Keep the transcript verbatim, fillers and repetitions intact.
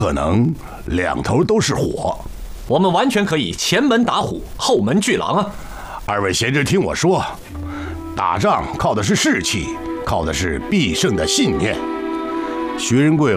可能两头都是火。 我们完全可以前门打虎，后门拒狼啊！ 二位贤侄听我说，打仗靠的是士气，靠的是必胜的信念。薛仁贵